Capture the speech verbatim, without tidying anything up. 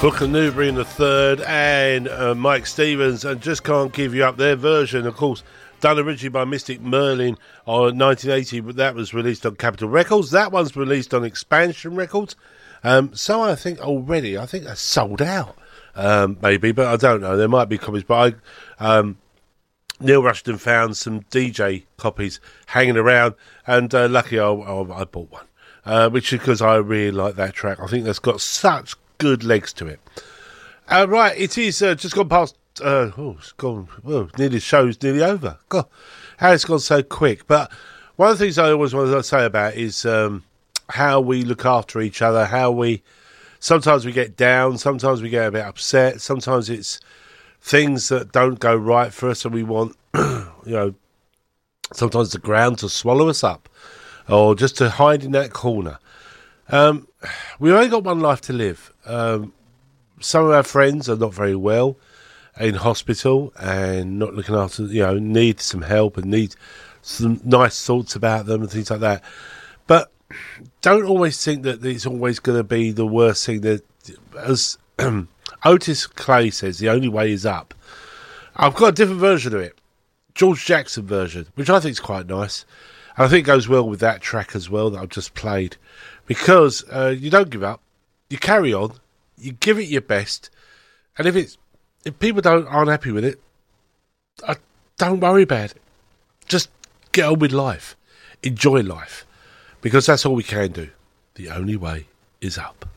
Booker Newberry in the third and uh, Mike Stevens, and Just Can't Give You Up, their version, of course, done originally by Mystic Merlin on nineteen eighty, but that was released on Capitol Records. That one's released on Expansion Records. Um, so I think already, I think that's sold out, um, maybe, but I don't know. There might be copies, but I, um, Neil Rushton found some D J copies hanging around, and uh, lucky I, I, I bought one, uh, which is because I really like that track. I think that's got such good legs to it. Uh, right, it is uh, just gone past. Uh, oh, it's gone. Well, nearly show's nearly over. God, how it's gone so quick. But one of the things I always want to say about is um, how we look after each other. How we sometimes we get down, sometimes we get a bit upset, sometimes it's things that don't go right for us, and we want, you know, sometimes the ground to swallow us up, or just to hide in that corner. Um, we've only got one life to live. Um, some of our friends are not very well, in hospital, and not looking after, you know, need some help and need some nice thoughts about them and things like that. But don't always think that it's always going to be the worst thing. That, as Otis Clay says, the only way is up. I've got a different version of it, George Jackson version, which I think is quite nice. And I think it goes well with that track as well that I've just played, because uh, you don't give up, you carry on, you give it your best, and if it's if people don't aren't happy with it, uh, don't worry about it. Just get on with life, enjoy life, because that's all we can do. The only way is up.